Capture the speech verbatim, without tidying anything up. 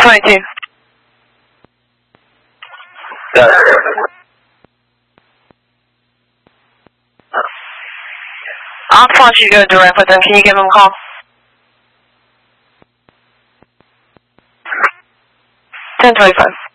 twenty-two. Got it. Ops wants you to go direct with them. Can you give them a call? ten twenty-five.